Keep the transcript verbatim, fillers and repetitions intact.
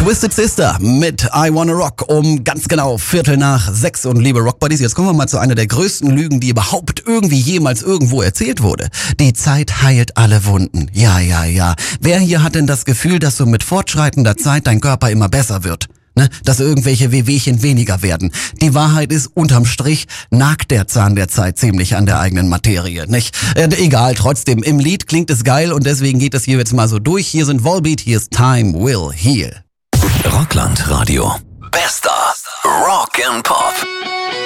Twisted Sister mit I Wanna Rock um ganz genau Viertel nach sechs. Und liebe Rockbuddies, jetzt kommen wir mal zu einer der größten Lügen, die überhaupt irgendwie jemals irgendwo erzählt wurde. Die Zeit heilt alle Wunden. Ja, ja, ja. Wer hier hat denn das Gefühl, dass so mit fortschreitender Zeit dein Körper immer besser wird? Ne, dass irgendwelche Wehwehchen weniger werden. Die Wahrheit ist, unterm Strich nagt der Zahn der Zeit ziemlich an der eigenen Materie, nicht? Äh, egal, trotzdem, im Lied klingt es geil und deswegen geht es hier jetzt mal so durch. Hier sind Volbeat, hier ist Time Will Heal. Rockland Radio. Bester Rock and Pop.